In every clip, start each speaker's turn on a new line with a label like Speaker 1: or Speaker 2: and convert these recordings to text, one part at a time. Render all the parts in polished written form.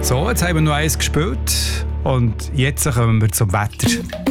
Speaker 1: So, jetzt haben wir noch eins gespielt und jetzt kommen wir zum Wetter.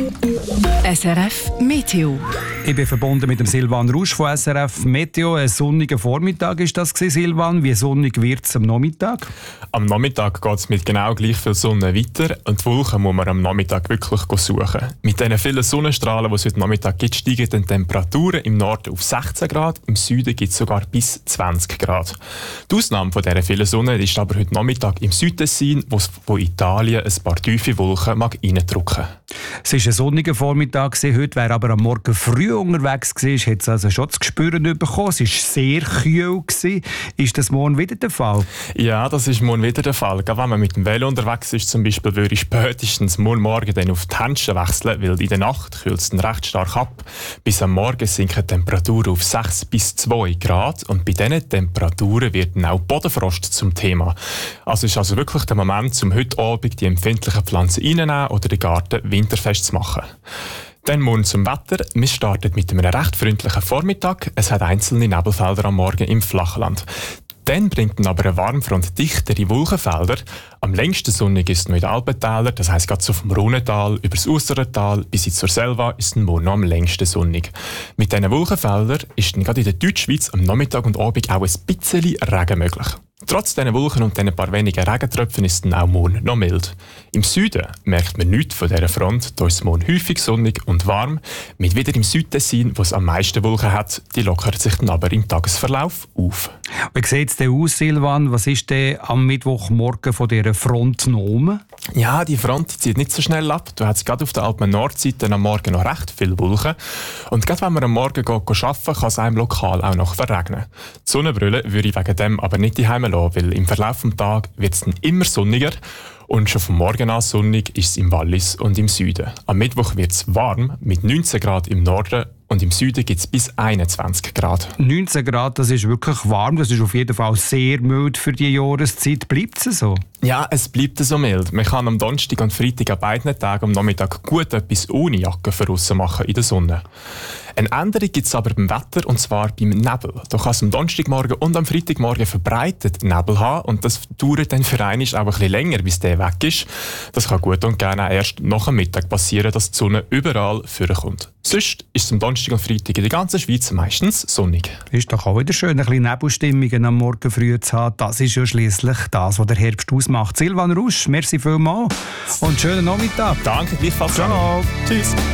Speaker 2: SRF Meteo.
Speaker 1: Ich bin verbunden mit dem Silvan Rusch von SRF Meteo. Ein sonniger Vormittag war das, Silvan. Wie sonnig wird es am Nachmittag?
Speaker 3: Am Nachmittag geht es mit genau gleich viel Sonne weiter und die Wolken muss man am Nachmittag wirklich suchen. Mit den vielen Sonnenstrahlen, die es heute Nachmittag gibt, steigen die Temperaturen im Norden auf 16 Grad, im Süden gibt es sogar bis 20 Grad. Die Ausnahme von dieser vielen Sonne ist aber heute Nachmittag im Südtessin, wo Italien ein paar tiefe Wolken reindrücken mag.
Speaker 1: Es war ein sonniger Vormittag. Heute, wer aber am Morgen früh unterwegs war, hat es also schon zu spüren bekommen. Es war sehr kühl. Ist das morgen wieder der Fall?
Speaker 3: Ja, das ist morgen wieder der Fall. Gerade wenn man mit dem Velo unterwegs ist, zum Beispiel, würde ich spätestens morgen dann auf die Händchen wechseln, weil in der Nacht kühlt es dann recht stark ab. Bis am Morgen sinken die Temperaturen auf 6 bis 2 Grad und bei diesen Temperaturen wird dann auch Bodenfrost zum Thema. Also ist also wirklich der Moment, um heute Abend die empfindlichen Pflanzen reinzunehmen oder den Garten winterfest zu machen. Dann morgen zum Wetter. Wir starten mit einem recht freundlichen Vormittag. Es hat einzelne Nebelfelder am Morgen im Flachland. Dann bringt dann aber eine Warmfront dichtere Wolkenfelder. Am längsten sonnig ist es noch in den Alpentälern, das heisst gerade so vom Rhonental über das Aussertal bis zur Selva ist es morgen noch am längsten sonnig. Mit diesen Wolkenfeldern ist dann gerade in der Deutschschweiz am Nachmittag und Abend auch ein bisschen Regen möglich. Trotz diesen Wolken und diesen paar wenigen Regentröpfen ist es dann auch morgen noch mild. Im Süden merkt man nichts von dieser Front, da ist es morgen häufig sonnig und warm. Mit wieder im Südtessin, wo es am meisten Wolken hat, die lockert sich dann aber im Tagesverlauf auf.
Speaker 1: Wie sieht es denn aus, Silvan? Was ist denn am Mittwochmorgen von dieser Front genommen?
Speaker 3: Ja, die Front zieht nicht so schnell ab. Du hast gerade auf der Alpen-Nordseite am Morgen noch recht viele Wolken. Und gerade wenn man am Morgen arbeiten kann es einem lokal auch noch verregnen. Die Sonnenbrille würde ich wegen dem aber nicht daheim lassen, weil im Verlauf des Tages wird es dann immer sonniger. Und schon vom Morgen an sonnig ist es im Wallis und im Süden. Am Mittwoch wird es warm, mit 19 Grad im Norden und im Süden gibt es bis 21 Grad.
Speaker 1: 19 Grad, das ist wirklich warm. Das ist auf jeden Fall sehr mild für die Jahreszeit. Bleibt es so?
Speaker 3: Ja, es bleibt so mild. Man kann am Donnerstag und Freitag an beiden Tagen am Nachmittag gut etwas ohne Jacke für draussen machen in der Sonne. Eine Änderung gibt es aber beim Wetter, und zwar beim Nebel. Da kann es am Donnerstagmorgen und am Freitagmorgen verbreitet Nebel haben und das dauert dann für einmal auch ein bisschen länger, bis der weg ist. Das kann gut und gerne auch erst nach dem Mittag passieren, dass die Sonne überall vorkommt. Sonst ist es am Donnerstag und Freitag in der ganzen Schweiz meistens sonnig.
Speaker 1: Ist doch auch wieder schön, ein bisschen Nebelstimmungen am Morgen früh zu haben. Das ist ja schliesslich das, was der Herbst ausmacht. Silvan Rusch, merci vielmals und schönen Nachmittag.
Speaker 3: Danke, gleichfalls.
Speaker 1: Ciao.
Speaker 3: Tschüss.